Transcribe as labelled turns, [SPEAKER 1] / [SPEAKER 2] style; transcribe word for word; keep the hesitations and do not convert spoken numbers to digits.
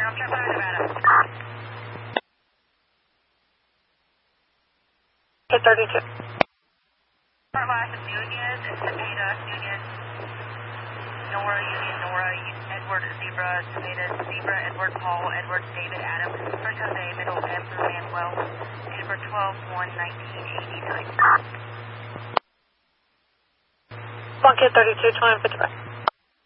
[SPEAKER 1] K thirty-two.
[SPEAKER 2] Union, Cepeda, Union, Nora, Union, Nora, Edward, Zebra, Cepeda, Zebra, Edward, Paul, Edward, David, Adam, first Jose, middle, M for Manuel, Edward twelve one nineteen eighty-nine.
[SPEAKER 1] one K thirty-two, twenty fifty-five.